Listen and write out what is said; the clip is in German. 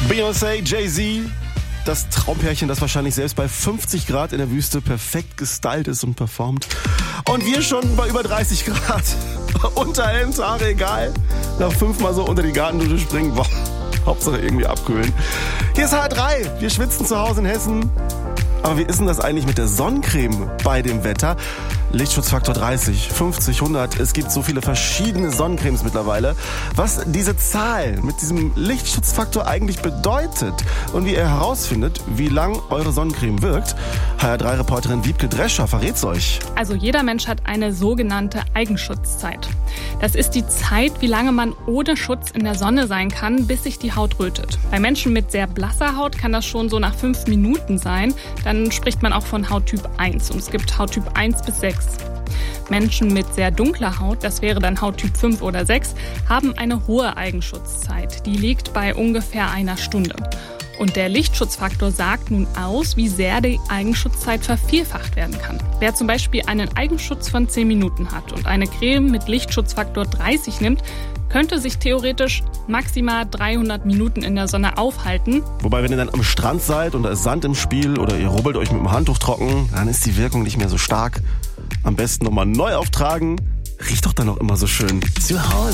Beyoncé, Jay-Z, das Traumpärchen, das wahrscheinlich selbst bei 50 Grad in der Wüste perfekt gestylt ist und performt. Und wir schon bei über 30 Grad. Unterhemd, Haare egal. Nach 5-mal so unter die Gartendusche springen. Boah, Hauptsache irgendwie abkühlen. Hier ist H3. Wir schwitzen zu Hause in Hessen. Aber wie ist denn das eigentlich mit der Sonnencreme bei dem Wetter? Lichtschutzfaktor 30, 50, 100. Es gibt so viele verschiedene Sonnencremes mittlerweile. Was diese Zahl mit diesem Lichtschutzfaktor eigentlich bedeutet und wie ihr herausfindet, wie lang eure Sonnencreme wirkt, HR3-Reporterin Wiebke Drescher verrät's euch. Also jeder Mensch hat eine sogenannte Eigenschutzzeit. Das ist die Zeit, wie lange man ohne Schutz in der Sonne sein kann, bis sich die Haut rötet. Bei Menschen mit sehr blasser Haut kann das schon so nach 5 Minuten sein. Dann spricht man auch von Hauttyp 1 und es gibt Hauttyp 1 bis 6. Menschen mit sehr dunkler Haut, das wäre dann Hauttyp 5 oder 6, haben eine hohe Eigenschutzzeit. Die liegt bei ungefähr einer Stunde. Und der Lichtschutzfaktor sagt nun aus, wie sehr die Eigenschutzzeit vervielfacht werden kann. Wer zum Beispiel einen Eigenschutz von 10 Minuten hat und eine Creme mit Lichtschutzfaktor 30 nimmt, könnte sich theoretisch maximal 300 Minuten in der Sonne aufhalten. Wobei, wenn ihr dann am Strand seid und da ist Sand im Spiel oder ihr rubbelt euch mit dem Handtuch trocken, dann ist die Wirkung nicht mehr so stark. Am besten nochmal neu auftragen. Riecht doch dann auch immer so schön. Zu Hause.